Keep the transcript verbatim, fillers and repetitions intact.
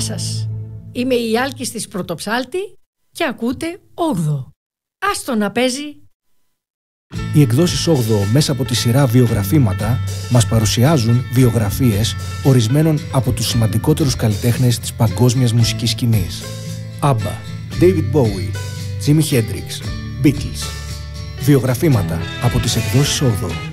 Γεια σας, είμαι η Άλκης της Πρωτοψάλτη και ακούτε όγδοο. Άστο να παίζει. Οι εκδόσεις όγδοο μέσα από τη σειρά βιογραφήματα μας παρουσιάζουν βιογραφίες ορισμένων από τους σημαντικότερους καλλιτέχνες της παγκόσμιας μουσικής σκηνής. Άμπα, David Bowie, Jimi Hendrix, Beatles. Βιογραφήματα από τις εκδόσεις όγδοο.